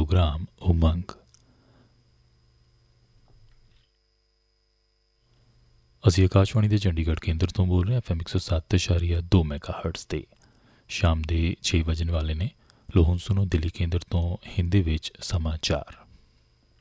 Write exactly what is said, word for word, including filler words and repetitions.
Programme उमंग। ਅਸੀਂ ਆਕਾਸ਼ਵਾਣੀ ਦੇ ਚੰਡੀਗੜ੍ਹ ਕੇਂਦਰ ਤੋਂ ਬੋਲ ਰਹੇ ਐਫ ਐਮ ਇੱਕ ਸੌ ਸੱਤ ਇਸ਼ਾਰੀਆ ਦੋ ਮੈਗਾ ਹਰਟਜ਼ 'ਤੇ ਸ਼ਾਮ ਦੇ ਛੇ ਵਜਣ ਵਾਲੇ ਨੇ। ਲੋ ਹੁਣ ਸੁਣੋ ਦਿੱਲੀ ਕੇਂਦਰ ਤੋਂ ਹਿੰਦੀ ਵਿੱਚ ਸਮਾਚਾਰ।